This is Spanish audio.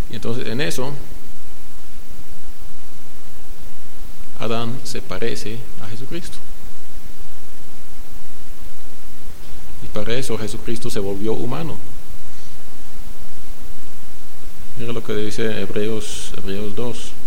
Y entonces en eso Adán se parece a Jesucristo. Y para eso Jesucristo se volvió humano. Mira lo que dice Hebreos 2.